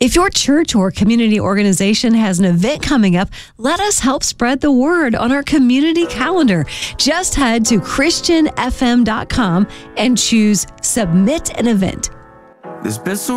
If your church or community organization has an event coming up, let us help spread the word on our community calendar. Just head to christianfm.com and choose Submit an Event. There's been so